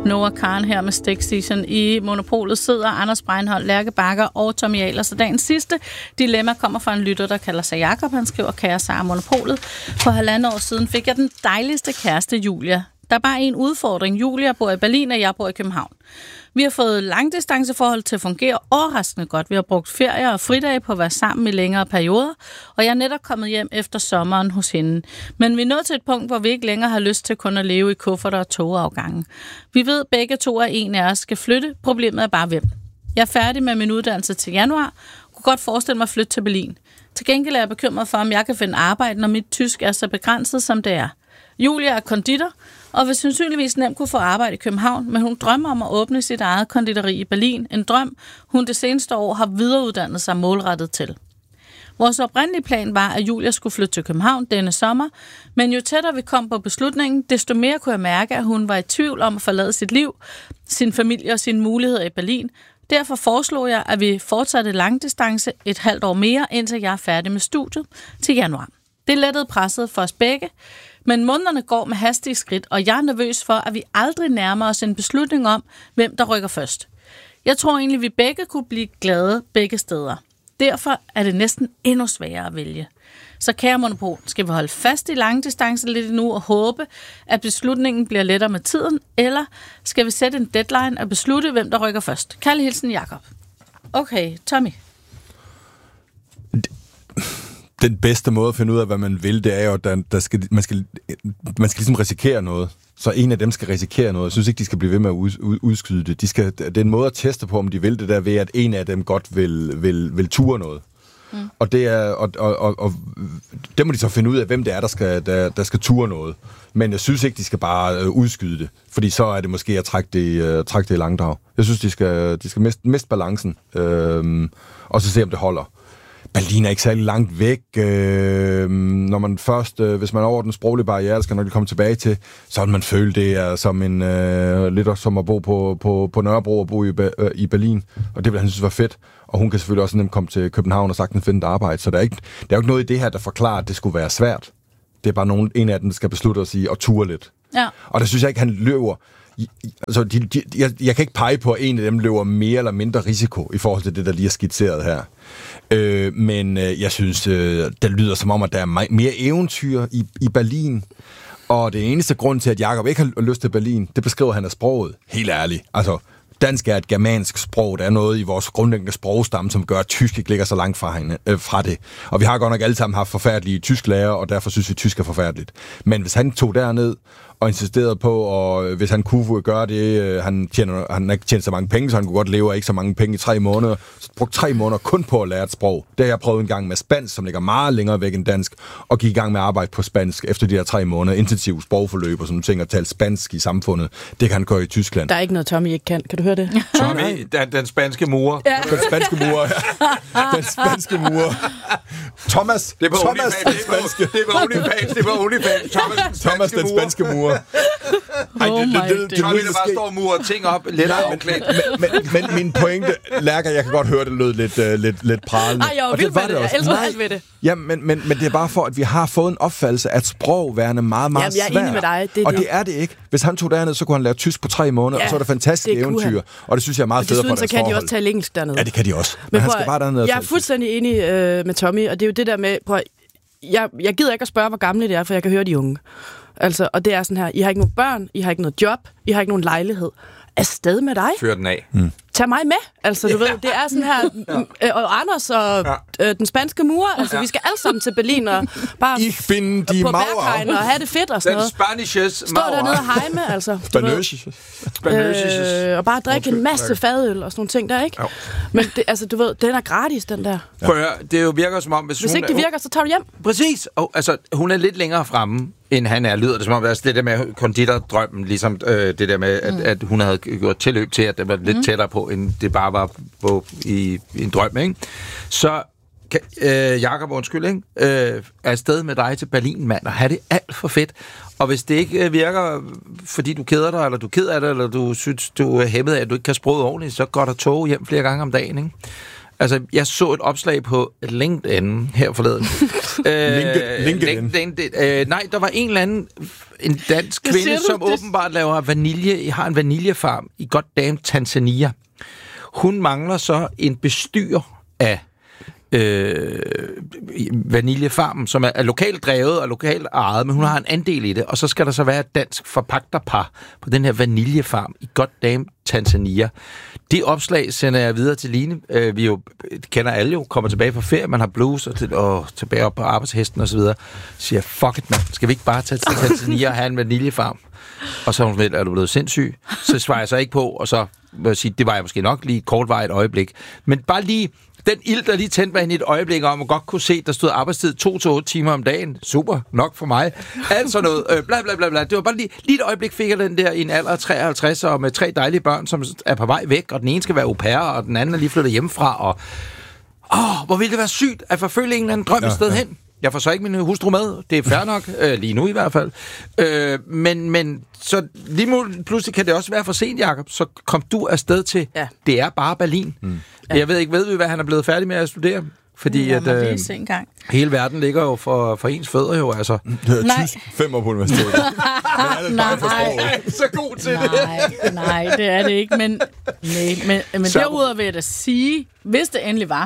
Noah Khan her med Stik Station. I Monopolet sidder Anders Breinholt, Lærke Bakker og Tommy Ahlers. Så dagens sidste dilemma kommer fra en lytter, der kalder sig Jakob. Han skriver, kære Sara Monopolet. For 1,5 år siden fik jeg den dejligste kæreste, Julia. Der er bare en udfordring. Julia bor i Berlin, og jeg bor i København. Vi har fået langdistanceforhold til at fungere overraskende godt. Vi har brugt ferier og fridage på at være sammen i længere perioder, og jeg er netop kommet hjem efter sommeren hos hende. Men vi er nået til et punkt, hvor vi ikke længere har lyst til kun at leve i kufferter og togafgange. Vi ved begge to, at en af os skal flytte. Problemet er bare hvem. Jeg er færdig med min uddannelse til januar. Kunne godt forestille mig at flytte til Berlin. Til gengæld er jeg bekymret for, om jeg kan finde arbejde, når mit tysk er så begrænset, som det er. Julia er konditor, og vil sandsynligvis nemt kunne få arbejde i København, men hun drømmer om at åbne sit eget konditori i Berlin. En drøm, hun det seneste år har videreuddannet sig målrettet til. Vores oprindelige plan var, at Julia skulle flytte til København denne sommer, men jo tættere vi kom på beslutningen, desto mere kunne jeg mærke, at hun var i tvivl om at forlade sit liv, sin familie og sine muligheder i Berlin. Derfor foreslog jeg, at vi fortsatte langdistance et halvt år mere, indtil jeg er færdig med studiet til januar. Det lettede presset for os begge, men månederne går med hastige skridt, og jeg er nervøs for, at vi aldrig nærmer os en beslutning om, hvem der rykker først. Jeg tror egentlig, vi begge kunne blive glade begge steder. Derfor er det næsten endnu sværere at vælge. Så kære Monopol, skal vi holde fast i langdistance lidt nu og håbe, at beslutningen bliver lettere med tiden, eller skal vi sætte en deadline og beslutte, hvem der rykker først? Kærlig hilsen, Jakob. Okay, Tommy. Den bedste måde at finde ud af, hvad man vil, det er jo, at man skal ligesom risikere noget. Så en af dem skal risikere noget. Jeg synes ikke, de skal blive ved med at udskyde det. Det er en måde at teste på, om de vil det der ved, at en af dem godt vil ture noget. Mm. Og det er og det må de så finde ud af, hvem det er, der skal ture noget. Men jeg synes ikke, de skal bare udskyde det, fordi så er det måske at trække det i langdrag. Jeg synes, de skal miste balancen, og så se, om det holder. Berlin er ikke særlig langt væk. Når man først, hvis man er over den sproglige barriere, skal nok komme tilbage til, så vil man føle, det er som lidt som at bo på Nørrebro og bo i Berlin. Og det vil han synes var fedt. Og hun kan selvfølgelig også nemt komme til København og sagtens finde et arbejde. Så der er jo ikke noget i det her, der forklarer, at det skulle være svært. Det er bare en af dem, der skal beslutte at sige og ture lidt. Ja. Og der synes jeg ikke, han løber. Altså, jeg kan ikke pege på, at en af dem løber mere eller mindre risiko i forhold til det, der lige er skitseret her. Men jeg synes, det lyder som om, at der er mere eventyr i Berlin. Og det eneste grund til, at Jakob ikke har lyst til Berlin, det beskriver han af sproget. Helt ærligt. Altså, dansk er et germansk sprog. Der er noget i vores grundlæggende sprogstamme, som gør, at tysk ikke ligger så langt fra det. Og vi har godt nok alle sammen haft forfærdelige tysklærer, og derfor synes vi, at tysk er forfærdeligt. Men hvis han tog derned og insisterede på, og hvis han kunne gøre det, han ikke tjent så mange penge, så han kunne godt leve af ikke så mange penge i 3 måneder, så brugte 3 måneder kun på at lære et sprog. Det har jeg prøvet en gang med spansk, som ligger meget længere væk end dansk, og gik i gang med at arbejde på spansk efter de her 3 måneder, intensiv sprogforløb og sådan ting, og tale spansk i samfundet. Det kan han gøre i Tyskland. Der er ikke noget, Tommy ikke kan. Kan du høre det? Tommy, den spanske murer. Ja. Den spanske murer, ja. Den spanske murer. Thomas, det var OnlyFans. Thomas, den spanske murer. Tommy, der bare står og murer ting op lidt afklædt. Men min pointe, Lærker, jeg kan godt høre, det lød lidt pralende. Ej, jeg var vildt med det. Jeg elsker alt ved det. Ja, men det er bare for, at vi har fået en opfattelse af sprogværende meget, meget svært. Jeg er enig med dig. Og det er det ikke. Hvis han tog derned, så kunne han lære tysk på 3 måneder, og så er det fantastisk eventyr. Og det synes jeg er meget federe for deres forhold. Så kan de også tale engelsk dernede. Ja, det kan de også. Men han skal bare dernede. Jeg er fuldstændig enig med Tommy, og det er jo det der med, jeg gider ikke at spørge, hvor gamle det er, for jeg kan høre de unge. Altså, og det er sådan her, I har ikke nogen børn, I har ikke noget job, I har ikke nogen lejlighed. Afsted med dig. Fyr den af. Tag mig med. Altså, du ved, det er sådan her, og Anders og den spanske murer, altså, vi skal alle sammen til Berlin og bare på Berghain og have det fedt og sådan noget. Den spanishes stå dernede og hejme, altså. Og bare drikke en masse fadøl og sådan nogle ting der, ikke? Jo. Men det, altså, du ved, den er gratis, den der. Prøv at høre, det jo virker som om, hvis ikke det virker, så tager du hjem. Præcis. Og, altså, hun er lidt længere fremme, end han er. Lyder det som om, altså, det der med konditordrømmen, ligesom det der med, at hun havde gjort tilløb til, at det var lidt tættere på, end det bare var på i en drøm, ikke? Så Jakob, undskyld, ikke? Er afsted med dig til Berlin, mand, og have det alt for fedt. Og hvis det ikke virker, fordi du keder dig, eller du er ked af det, eller du synes, du er hæmmet af, at du ikke kan sproget ordentligt, så går der tog hjem flere gange om dagen, ikke? Altså, jeg så et opslag på LinkedIn her forleden. LinkedIn? Nej, der var en eller anden en dansk kvinde, som åbenbart laver har en vaniljefarm i goddamn Tanzania. Hun mangler så en bestyrer af vaniljefarmen, som er lokalt drevet og lokalt ejet, men hun har en andel i det, og så skal der så være et dansk forpagterpar på den her vaniljefarm i goddamn Tanzania. Det opslag sender jeg videre til Line. Vi jo kender alle jo, kommer tilbage fra ferie, man har blues og tilbage op på arbejdshesten og så videre. Så siger fuck it, man. Skal vi ikke bare tage til Tanzania og have en vaniljefarm? Og så er du blevet sindssyg? Så svarer jeg så ikke på, og så vil jeg sige, det var jeg måske nok lige kortvarigt øjeblik. Men bare lige den ild, der lige tændte mig hende i et øjeblik om, og godt kunne se, der stod arbejdstid 2-8 timer om dagen. Super, nok for mig. Altså noget, bla bla bla bla. Det var bare lige et øjeblik fik jeg den der i en alder af 53, og med 3 dejlige børn, som er på vej væk, og den ene skal være au pair, og den anden er lige flyttet hjemmefra, og hvor ville det være sygt at forfølge en eller anden drøm et sted hen. Jeg får så ikke min hustru med. Det er fair nok, lige nu i hvert fald. Men så lige pludselig kan det også være for sent, Jacob. Så kom du afsted til, det er bare Berlin. Jeg ved ikke, hvad han er blevet færdig med at studere? Fordi at hele verden ligger jo for ens fødder jo, altså. Tysk 5 år på universitetet. Nej, så god til det. Nej, det er det ikke. Men derudover vil jeg da sige, hvis det endelig var,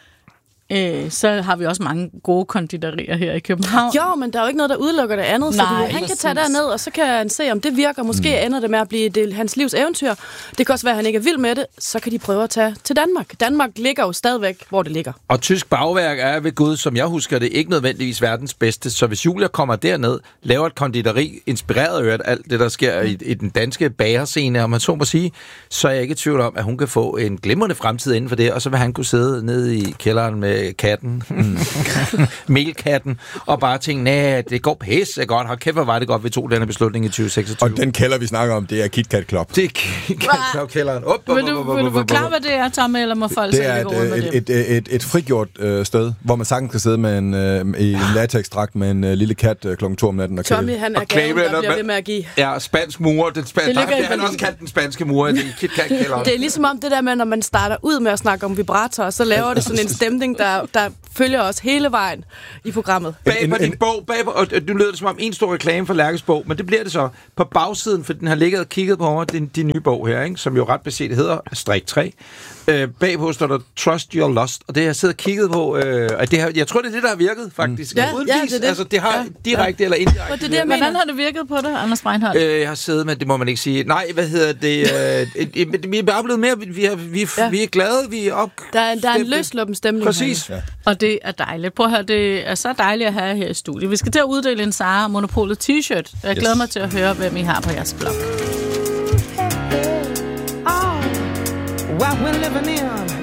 så har vi også mange gode konditorier her i København. Jo, men der er jo ikke noget, der udelukker det andet. Så han kan tage derned, og så kan han se, om det virker. Måske ender det med at blive hans livs eventyr. Det kan også være, at han ikke er vild med det. Så kan de prøve at tage til Danmark. Danmark ligger jo stadigvæk, hvor det ligger. Og tysk bagværk er ved Gud, som jeg husker det, ikke nødvendigvis verdens bedste. Så hvis Julia kommer derned, laver et konditori, inspireret af alt det, der sker i den danske bagerscene, om man så må sige, så er jeg ikke i tvivl om, at hun kan få en glimrende fremtid inden for det, og så vil han kunne sidde nede i kælderen med katten, melkatten, og bare tænke, nej, det går pisse godt. Hold kæft, hvor var det godt, vi tog denne beslutning i 2026. Og den kælder, vi snakker om, det er KitKat Club. Det er KitKat Club-kælderen. Vil du forklare, hvad det er, Tom, eller må folk det er et frigjort sted, hvor man sagtens kan sidde med en latexdragt med en lille kat klokken 2 om natten. Og Tommy, han er gaven, der bliver ved med at give. Ja, spansk mur. Det han også kaldt den spanske mur i KitKat-kælderen. Det er ligesom om det der med, når man starter ud med at snakke om vibrator, så laver det sådan en stemning, der følger os hele vejen i programmet. Bag på din bog, og nu lyder det som om en stor reklame for Lærkes bog, men det bliver det så på bagsiden, for den har ligget og kigget på over din nye bog her, ikke? Som jo ret beset hedder Strik 3. Bagpå står der Trust Your Lust, og det har jeg siddet og kigget på, og det har, jeg tror, det er det, der har virket, faktisk. Ja, det er det. Altså, det har direkte eller indirekte. Hvordan har det virket på dig, Anders Breinholt? Jeg har siddet med, det må man ikke sige. Nej, hvad hedder det? Vi er bare blevet mere, vi er glade, vi er op. Der er en løsluppen stemning. Præcis. Ja. Og det er dejligt. Prøv at høre, det er så dejligt at have her i studiet. Vi skal til at uddele en Sara Monopolet t-shirt. Jeg glæder mig til at høre, hvem I har på jeres blog. What we're living in